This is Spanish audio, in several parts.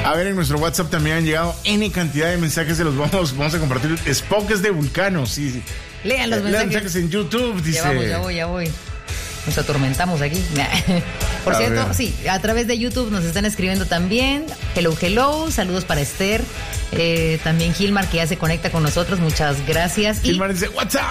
A ver, en nuestro WhatsApp también han llegado N cantidad de mensajes, se los vamos a compartir. Spock es de Vulcano, sí. Lean los mensajes en YouTube, dice. Ya voy. Nos atormentamos aquí. Por cierto, sí, a través de YouTube nos están escribiendo también. Hello, saludos para Esther. También Gilmar, que ya se conecta con nosotros, muchas gracias. Gilmar dice, WhatsApp.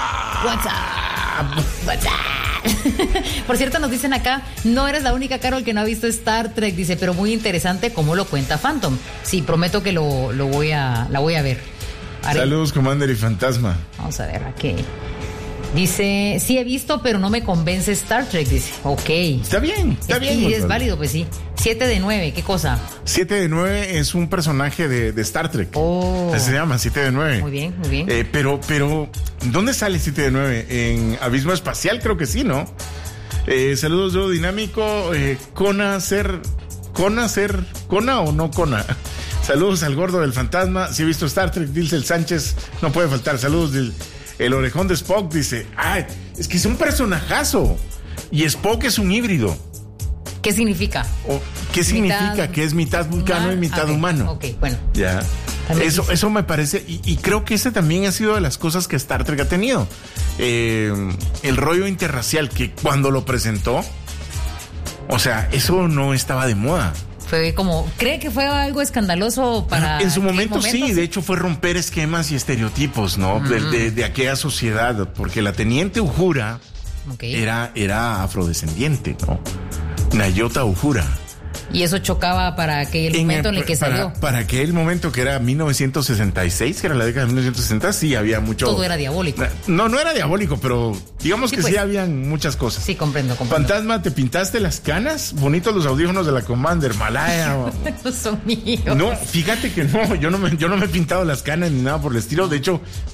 Por cierto, nos dicen acá, no eres la única, Carol, que no ha visto Star Trek, dice, pero muy interesante cómo lo cuenta Phantom. Sí, prometo que la voy a ver. Saludos, Commander y Fantasma. Vamos a ver, aquí. Dice, sí he visto, pero no me convence Star Trek, dice. Ok. Está bien. Y es válido, pues sí. 7 de 9, ¿qué cosa? 7 de 9 es un personaje de Star Trek. Oh. Así se llama, 7 de 9. Muy bien. Pero, ¿dónde sale 7 de 9? En Abismo Espacial, creo que sí, ¿no? Saludos, Dúo Dinámico. ¿Cona o no Cona? Saludos al gordo del fantasma. Si he visto Star Trek, dice el Sánchez, no puede faltar. Saludos el orejón de Spock, dice. Ay, es que es un personajazo. Y Spock es un híbrido. ¿Qué significa? ¿Qué significa? Que es mitad vulcano y mitad humano. Ok, bueno. Ya. Eso me parece, y creo que ese también ha sido de las cosas que Star Trek ha tenido. El rollo interracial, que cuando lo presentó, o sea, eso no estaba de moda. Fue como, ¿cree que fue algo escandaloso para...? En su momento sí, de hecho fue romper esquemas y estereotipos, ¿no? De aquella sociedad, porque la teniente Uhura era afrodescendiente, ¿no? Nayota Uhura. Y eso chocaba para aquel momento en el que salió. Para aquel momento que era 1966, que era la década de 1960, sí había mucho... Todo era diabólico. No era diabólico, pero digamos que sí habían muchas cosas. Sí, comprendo. Fantasma, ¿te pintaste las canas? Bonitos los audífonos de la Commander, Malaya. No son míos. No, fíjate que no, yo no me he pintado las canas ni nada por el estilo. De hecho,